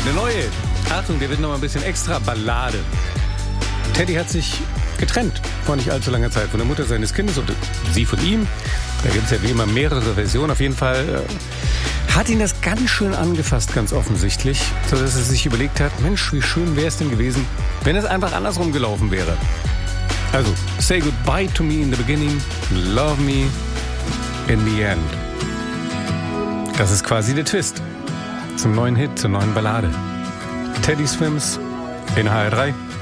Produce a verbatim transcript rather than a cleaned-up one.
eine neue. Achtung, der wird noch mal ein bisschen extra Ballade. Teddy hat sich getrennt vor nicht allzu langer Zeit von der Mutter seines Kindes und sie von ihm. Da gibt es ja wie immer mehrere Versionen. Auf jeden Fall äh, hat ihn das ganz schön angefasst, ganz offensichtlich, sodass er sich überlegt hat, Mensch, wie schön wäre es denn gewesen, wenn es einfach andersrum gelaufen wäre. Also, say goodbye to me in the beginning, love me in the end. Das ist quasi der Twist zum neuen Hit, zur neuen Ballade. Teddy Swims in H R drei.